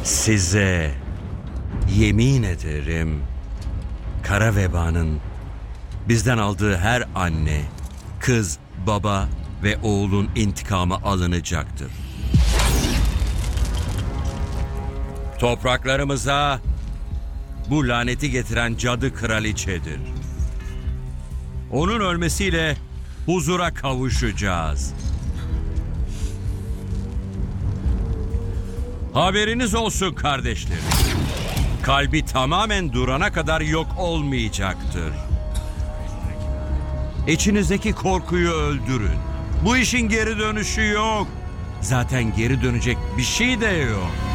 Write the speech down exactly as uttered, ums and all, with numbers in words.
Size yemin ederim kara vebanın bizden aldığı her anne, kız, baba ve oğulun intikamı alınacaktır. Topraklarımıza bu laneti getiren cadı kraliçedir. Onun ölmesiyle huzura kavuşacağız. Haberiniz olsun kardeşlerim. Kalbi tamamen durana kadar yok olmayacaktır. İçinizdeki korkuyu öldürün. Bu işin geri dönüşü yok. Zaten geri dönecek bir şey de yok.